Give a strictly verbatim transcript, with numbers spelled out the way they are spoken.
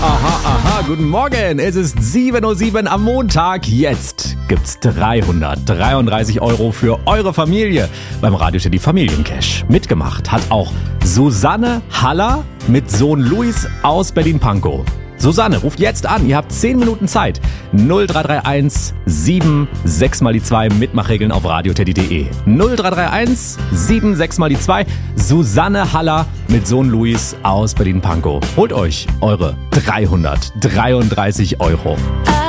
aha, aha, guten Morgen. Es ist sieben Uhr sieben am Montag. Jetzt gibt's dreihundertdreiunddreißig Euro für eure Familie beim Radio Teddy Familiencash. Mitgemacht hat auch Susanne Haller mit Sohn Luis aus Berlin-Pankow. Susanne, ruft jetzt an. Ihr habt zehn Minuten Zeit. null drei drei eins sieben sechs mal die zwei. Mitmachregeln auf radioteddy punkt de. null drei drei eins sieben sechs mal die zwei. Susanne Haller mit Sohn Luis aus Berlin-Pankow. Holt euch eure dreihundertdreiunddreißig Euro.